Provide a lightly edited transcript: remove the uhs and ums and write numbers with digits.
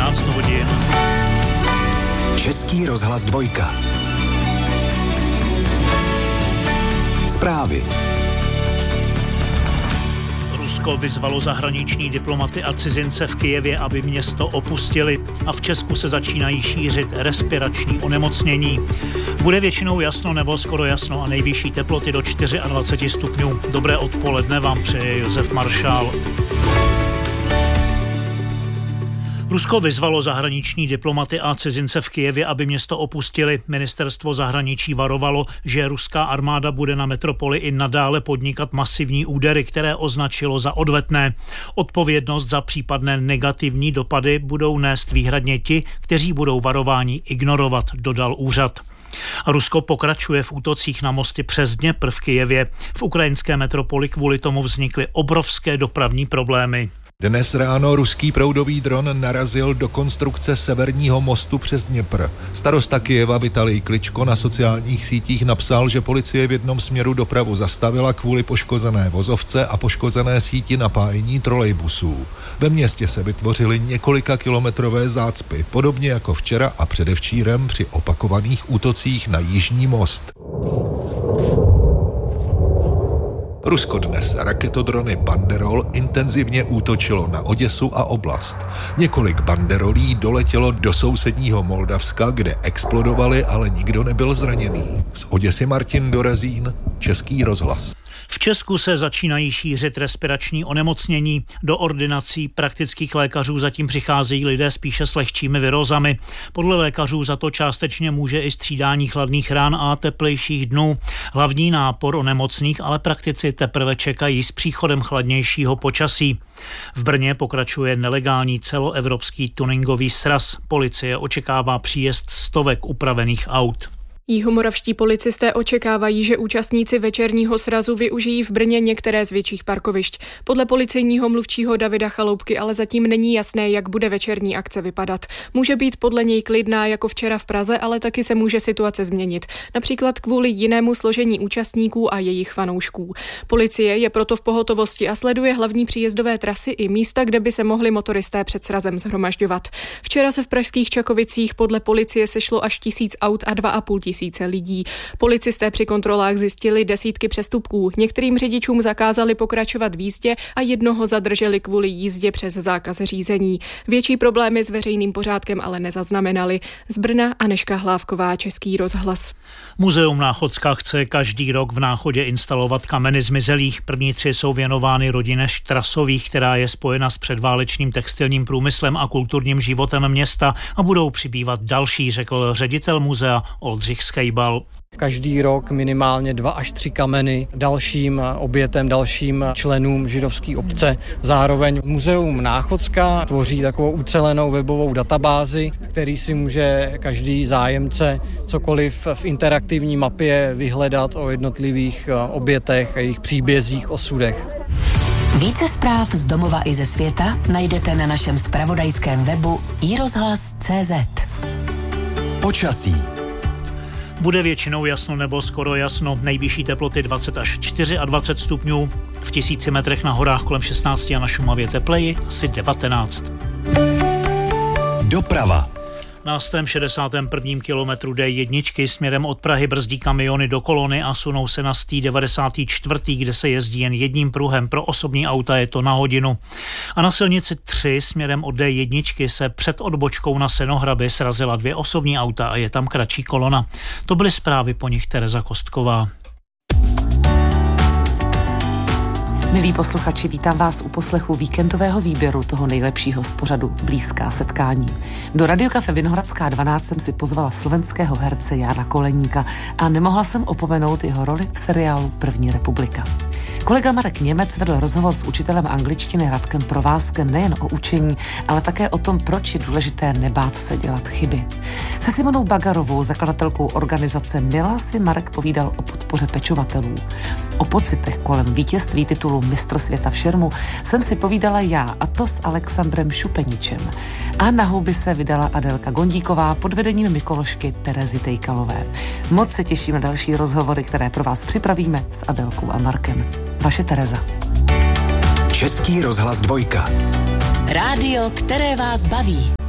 13 hodin. Český rozhlas 2. Zprávy. Rusko vyzvalo zahraniční diplomaty a cizince v Kyjevě, aby město opustili, a v Česku se začínají šířit respirační onemocnění. Bude většinou jasno nebo skoro jasno a nejvyšší teploty do 24 stupňů. Dobré odpoledne vám přeje Josef Maršál. Rusko vyzvalo zahraniční diplomaty a cizince v Kyjevě, aby město opustili. Ministerstvo zahraničí varovalo, že ruská armáda bude na metropoli i nadále podnikat masivní údery, které označilo za odvetné. Odpovědnost za případné negativní dopady budou nést výhradně ti, kteří budou varování ignorovat, dodal úřad. A Rusko pokračuje v útocích na mosty přes Dněpr v Kyjevě. V ukrajinské metropoli kvůli tomu vznikly obrovské dopravní problémy. Dnes ráno ruský proudový dron narazil do konstrukce severního mostu přes Dněpr. Starosta Kyjeva Vitalij Kličko na sociálních sítích napsal, že policie v jednom směru dopravu zastavila kvůli poškozené vozovce a poškozené síti napájení trolejbusů. Ve městě se vytvořily několika kilometrové zácpy, podobně jako včera a předevčírem při opakovaných útocích na Jižní most. Rusko dnes raketodrony Banderol intenzivně útočilo na Oděsu a oblast. Několik banderolí doletělo do sousedního Moldavska, kde explodovaly, ale nikdo nebyl zraněný. Z Oděsy Martin Dorazín, Český rozhlas. V Česku se začínají šířit respirační onemocnění. Do ordinací praktických lékařů zatím přicházejí lidé spíše s lehčími virózami. Podle lékařů za to částečně může i střídání chladných rán a teplejších dnů. Hlavní nápor onemocných ale praktici teprve čekají s příchodem chladnějšího počasí. V Brně pokračuje nelegální celoevropský tuningový sraz. Policie očekává příjezd stovek upravených aut. Jihomoravští policisté očekávají, že účastníci večerního srazu využijí v Brně některé z větších parkovišť. Podle policejního mluvčího Davida Chaloupky ale zatím není jasné, jak bude večerní akce vypadat. Může být podle něj klidná jako včera v Praze, ale taky se může situace změnit. Například kvůli jinému složení účastníků a jejich fanoušků. Policie je proto v pohotovosti a sleduje hlavní příjezdové trasy i místa, kde by se mohli motoristé před srazem shromažďovat. Včera se v pražských Čakovicích podle policie sešlo až 1000 aut a 2500 lidí. Policisté při kontrolách zjistili desítky přestupků. Některým řidičům zakázali pokračovat v jízdě a jednoho zadrželi kvůli jízdě přes zákaz řízení. Větší problémy s veřejným pořádkem ale nezaznamenali. Z Brna Anežka Hlávková, Český rozhlas. Muzeum Náchodská chce každý rok v Náchodě instalovat kameny zmizelých. První 3 jsou věnovány rodině Štrasových, která je spojena s předválečným textilním průmyslem a kulturním životem města, a budou přibývat další, řekl ředitel muzea Oldřich Schejbal. Každý rok minimálně 2 až 3 kameny dalším obětem, dalším členům židovské obce. Zároveň Muzeum Náchodská tvoří takovou ucelenou webovou databázi, který si může každý zájemce cokoliv v interaktivní mapě vyhledat o jednotlivých obětech a jejich příbězích, osudech. Více zpráv z domova i ze světa najdete na našem zpravodajském webu iRozhlas.cz. Počasí. Bude většinou jasno nebo skoro jasno, nejvyšší teploty 20 až 24 stupňů, v 1000 metrech na horách kolem 16 a na Šumavě tepleji asi 19. Doprava. Na 161. kilometru D1 směrem od Prahy brzdí kamiony do kolony a sunou se na 94., kde se jezdí jen jedním pruhem. Pro osobní auta je to na hodinu. A na silnici 3 směrem od D1 se před odbočkou na Senohrabě srazila 2 osobní auta a je tam kratší kolona. To byly zprávy, po nich Tereza Kostková. Milí posluchači, vítám vás u poslechu víkendového výběru toho nejlepšího z pořadu Blízká setkání. Do Radiokafe Vinohradská 12 jsem si pozvala slovenského herce Jána Koleníka a nemohla jsem opomenout jeho roli v seriálu První republika. Kolega Marek Němec vedl rozhovor s učitelem angličtiny Radkem Provázkem nejen o učení, ale také o tom, proč je důležité nebát se dělat chyby. Se Simonou Bagarovou, zakladatelkou organizace Mila, si Marek povídal o podpoře pečovatelů. O pocitech kolem vítězství titulu Mistr světa v šermu jsem si povídala já, a to s Alexandrem Šupeničem. A na houby se vydala Adelka Gondíková pod vedením Mikološky Terezy Tejkalové. Moc se těším na další rozhovory, které pro vás připravíme s Adelkou a Markem. Vaše Tereza. Český rozhlas 2. Rádio, které vás baví.